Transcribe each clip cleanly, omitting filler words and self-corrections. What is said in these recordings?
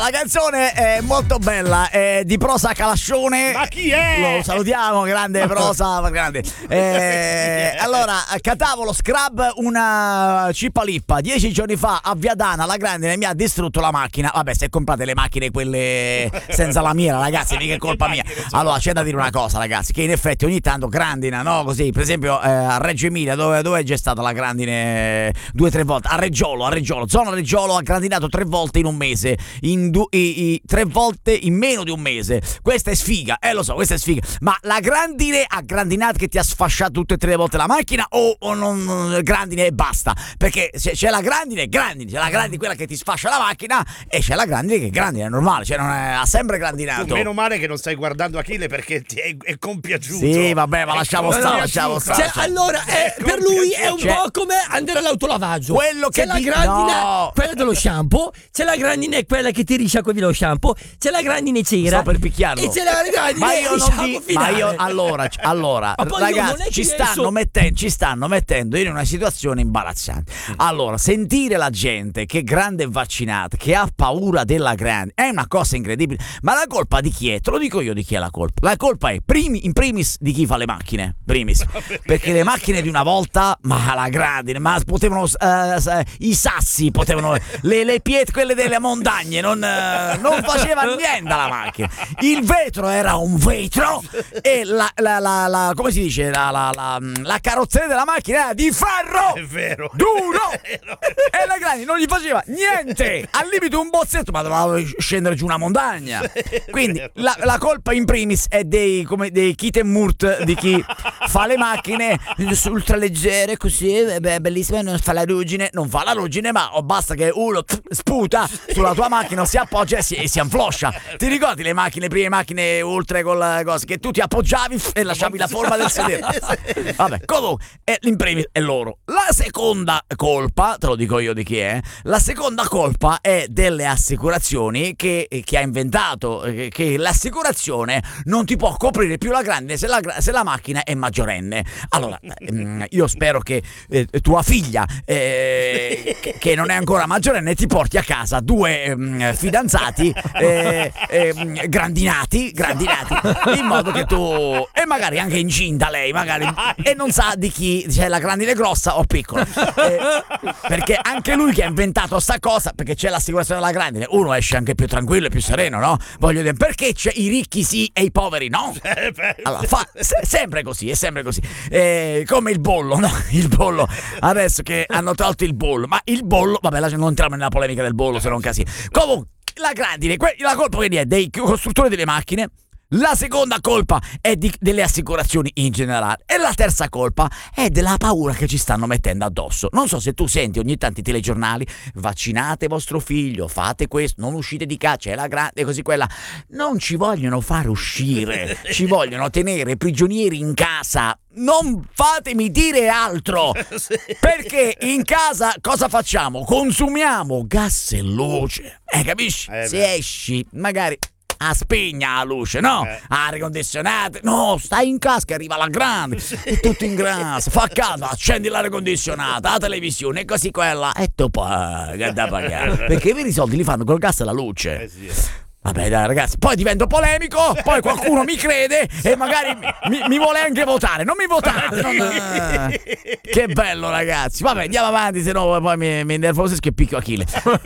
la canzone è molto bella, è di Prosa Calascione. Ma chi è? Lo salutiamo, grande Prosa, grande. Allora, catavo lo scrub una cipalippa 10 giorni fa a Viadana, la grandine mi ha distrutto la macchina. Vabbè, se comprate le macchine quelle senza la mira, ragazzi, mica è colpa mia. Allora, c'è da dire una cosa, ragazzi, che in effetti ogni tanto grandina, no? Così, per esempio a Reggio Emilia, dove è già stata la grandine 2-3 volte? A Reggiolo, zona Reggiolo ha grandinato 3 volte in un mese, 3 volte in meno di un mese. Questa è sfiga, lo so, questa è sfiga. Ma la grandine ha grandinato che ti ha sfasciato tutte e 3 volte la macchina o non grandine e basta? Perché c'è la grandine, c'è la grandine quella che ti sfascia la macchina e c'è la grandine che grandine, è normale, cioè ha sempre grandinato. Meno male che non stai guardando Achille perché ti è compiaciuto. Sì, vabbè, ma lasciamo stare. Cioè, allora, per lui è un po' come andare all'autolavaggio. Quello che c'è la grandine, quella dello shampoo, c'è la grandine quella che ti risciacqui lo shampoo, c'è la grandine cera. Sto per picchiarlo. E c'è la grandine allora, ragazzi, ci stanno mettendo in una situazione imbarazzante. Allora, sentire la gente che è grande e vaccinata, che ha paura della grande, è una cosa incredibile. Ma la colpa di chi è? Te lo dico io di chi è la colpa. La colpa è in primis di chi fa le macchine. Perché le macchine di una volta, ma la grandine, ma potevano i sassi potevano, le pietre, quelle delle montagne, non faceva niente la macchina. Il vetro era un vetro e la come si dice, la carrozzeria della macchina era di ferro. È vero. Duro. E la grandine non gli faceva niente, al limite un bozzetto, ma doveva scendere giù una montagna. Quindi la colpa in primis è dei kit e murt di chi fa le macchine ultraleggere così, bellissime, non fa la ruggine, ma basta che uno sputa sulla tua macchina, si appoggia e si anfloscia. Ti ricordi le prime macchine ultra con la cosa che tu ti appoggiavi e lasciavi la forma del sedere? Vabbè, comunque l'impremis è loro. La seconda colpa, te lo dico io di chi è, la seconda colpa è delle assicurazioni che ha inventato che l'assicurazione non ti può coprire più la grandine se la macchina è maggiorenne. Allora, io spero che tua figlia che non è ancora maggiorenne ti porti a casa 2 fidanzati grandinati in modo che tu, e magari anche incinta lei, magari, e non sa di chi c'è la grandine grossa o piccola, perché anche lui che ha inventato sta cosa, perché c'è l'assicurazione della grandine, uno esce anche più tranquillo e più sereno, no? Voglio dire, perché c'è i ricchi sì e i poveri no? Allora, sempre così, è sempre così. Come il bollo, no? Il bollo, adesso che hanno tolto il bollo, ma il bollo, vabbè, non entriamo nella polemica del bollo, se non casino. Comunque, la grandine, la colpa che è dei costruttori delle macchine. La seconda colpa è delle assicurazioni in generale. E la terza colpa è della paura che ci stanno mettendo addosso. Non so se tu senti ogni tanto i telegiornali: vaccinate vostro figlio, fate questo, non uscite di casa, c'è la grande così quella. Non ci vogliono far uscire, ci vogliono tenere prigionieri in casa. Non fatemi dire altro, perché in casa cosa facciamo? Consumiamo gas e luce, capisci? Se esci magari spegna la luce, no? Aria condizionata, no, stai in casa che arriva la grande, è tutto in grassa, fa caldo, accendi l'aria condizionata, la televisione e così quella, e tu paghi da pagare, perché i veri soldi li fanno col gas e la luce. Vabbè dai ragazzi, poi divento polemico, poi qualcuno mi crede e magari mi vuole anche votare. Non mi votate, che bello ragazzi. Vabbè, andiamo avanti, se no poi mi innervosisco e picchio Achille.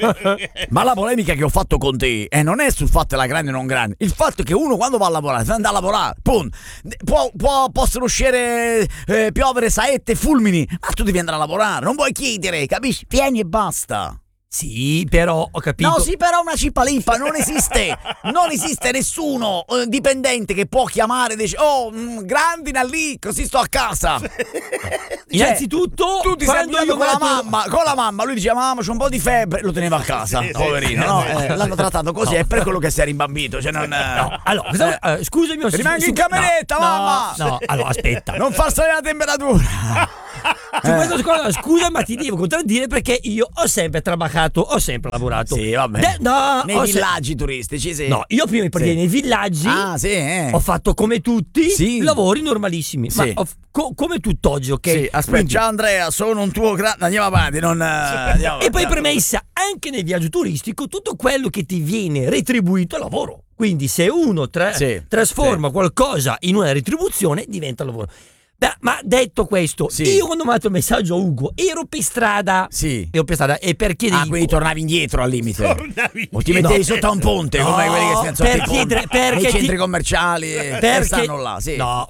Ma la polemica che ho fatto con te non è sul fatto della grande o non grande. Il fatto è che uno quando va a lavorare deve andare a lavorare, punto. Possono uscire piovere saette, fulmini, ma tu devi andare a lavorare, non vuoi chiedere, capisci? Vieni e basta. Sì, però ho capito. No, sì, però una cipalippa non esiste. Non esiste nessuno dipendente che può chiamare e dice: oh, grandina lì, così sto a casa. Innanzitutto, tu ti sei abituato con la mamma, lui diceva: mamma, c'ho un po' di febbre, lo teneva a casa, poverino, no? L'hanno trattato così, è per quello che si è rimbambito. Cioè non, no, allora, scusami, rimani in cameretta, mamma. No, allora aspetta. Non far salire la temperatura. Questa cosa, scusa, ma ti devo contraddire perché io ho sempre trabacato, ho sempre lavorato. Sì, vabbè. No, nei villaggi turistici, sì. No, io prima di partire nei villaggi ho fatto come tutti lavori normalissimi. Sì. Ma come tutt'oggi, ok? Sì, aspetta. Quindi, ciao Andrea, sono un tuo grande. Andiamo avanti, e poi premessa, anche nel viaggio turistico, tutto quello che ti viene retribuito è lavoro. Quindi se uno trasforma qualcosa in una retribuzione, diventa lavoro. Beh, ma detto questo, io quando ho mandato il messaggio a Ugo ero per strada. Ero per strada. E perché quindi tornavi indietro al limite. O ti mettevi sotto a un ponte come quelli che si sotto i ponti, nei centri commerciali e stanno là. No,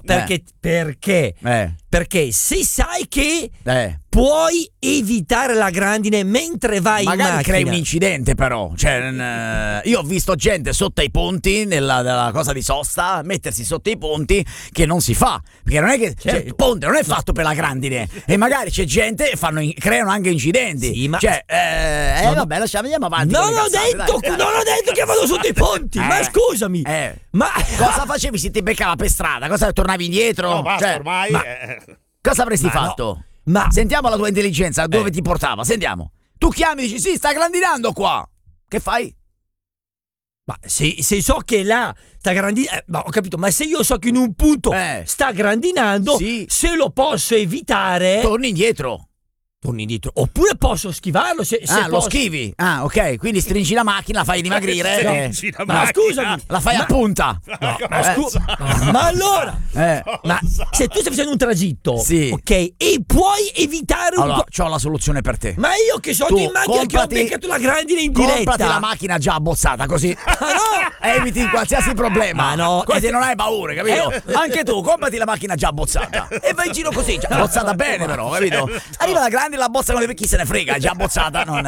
perché se sai che puoi evitare la grandine mentre vai in macchina. Magari crei un incidente, però. Cioè, io ho visto gente sotto i ponti nella cosa di sosta mettersi sotto i ponti che non si fa, perché non è che il ponte non è fatto per la grandine e magari c'è gente e creano anche incidenti. Sì, ma vabbè, andiamo avanti. Non ho detto che vado sotto i ponti, ma scusami. Ma cosa facevi se ti beccava per strada? Cosa tornavi indietro? No, basta, ormai. Cosa avresti fatto? Ma sentiamo la tua intelligenza, dove ti portava? Sentiamo. Tu chiami e dici: sì, sta grandinando qua. Che fai? Ma se so che là sta grandinando, ho capito, ma se io so che in un punto sta grandinando, se lo posso evitare, torni indietro. Oppure posso schivarlo se lo schivi. Ah, ok. Quindi stringi la macchina, la fai dimagrire. Ma scusami, la fai a punta. Ma allora, ma se tu stai facendo un tragitto, ok, e puoi evitare allora, c'ho la soluzione per te. Ma io che sono in macchina che ho beccato la grandine in diretta. Comprati la macchina già abbozzata, così eviti qualsiasi problema. Ma no, così non hai paura, capito? Anche tu, comprati la macchina già abbozzata e vai in giro così, già abbozzata bene però, capito? Arriva la grande la bozza con le chi se ne frega, è già abbozzata, non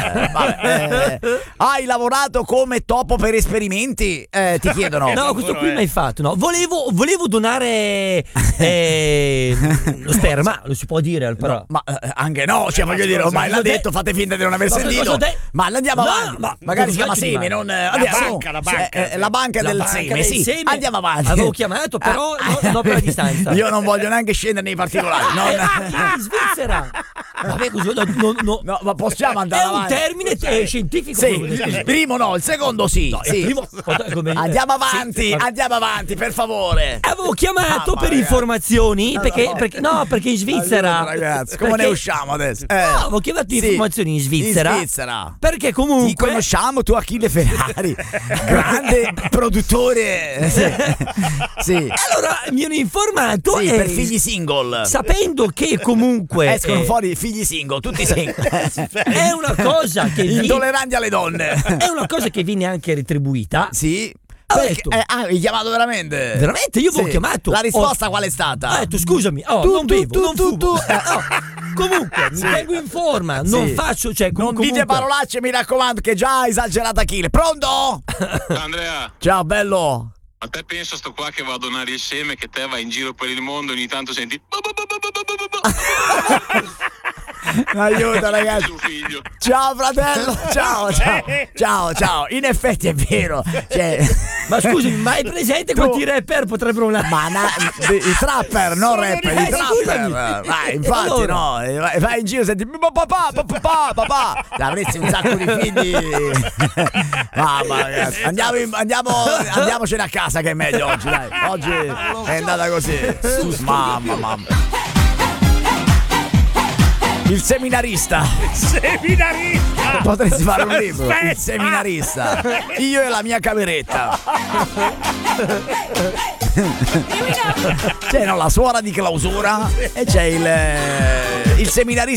hai lavorato come topo per esperimenti? Ti chiedono. No, questo qui mi hai fatto, no. Volevo donare lo sperma, lo si può dire, però. No, ma anche no, cioè voglio dire, ormai l'ha detto, fate finta di non aver sentito. Ma andiamo avanti. Magari si chiama seme, non la banca del seme, sì. Andiamo avanti. Avevo chiamato, però no per la distanza. Io non voglio neanche scendere nei particolari. In Svizzera. Vabbè, no, ma possiamo andare avanti. È un termine scientifico. Sì, il primo no, il secondo sì. No, sì. Il primo, andiamo avanti, per favore. Avevo chiamato per informazioni perché in Svizzera. Allora, ragazzi, come ne usciamo adesso? No, avevo chiamato informazioni in Svizzera. Perché comunque ti conosciamo, tu Achille Ferrari, grande produttore. Sì. Allora mi hanno informato per figli single. Sapendo che comunque escono fuori figli single, tutti single. È una cosa che intolleranti alle donne. È una cosa che viene anche retribuita. Sì. Hai chiamato veramente? Veramente? Io avevo chiamato. La risposta qual è stata? Ha detto scusami, non bevo, non fumo. Comunque mi tengo in forma, non faccio, non dite parolacce, mi raccomando, che già hai esagerato Achille. Pronto? Andrea. Ciao bello. A te penso sto qua che va a donare il seme, che te vai in giro per il mondo e ogni tanto senti aiuto ragazzi. Ciao fratello. Ciao. In effetti è vero. Ma scusami, ma hai presente quanti rapper potrebbero una? Ma i trapper, non rapper, i trapper. Infatti allora. No, vai in giro e senti papà. Avresti un sacco di figli. Mamma ragazzi. Andiamocene a casa che è meglio oggi, dai. Oggi è andata così. Mamma. Il seminarista. Potresti fare un libro. Il seminarista. Io e la mia cameretta. C'è la suora di clausura e c'è il seminarista